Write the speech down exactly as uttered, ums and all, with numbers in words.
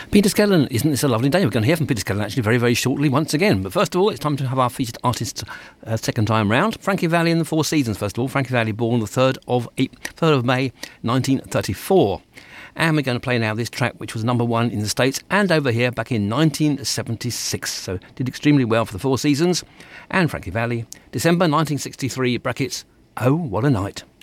Peter Skellern, isn't this a lovely day? We're going to hear from Peter Skellern actually very, very shortly once again. But first of all, it's time to have our featured artist uh, second time round. Frankie Valli and the Four Seasons, first of all. Frankie Valli, born the third of May nineteen thirty-four. And we're going to play now this track, which was number one in the States and over here back in nineteen seventy-six. So did extremely well for the Four Seasons. And Frankie Valli, December nineteen sixty-three, brackets, Oh, What a Night.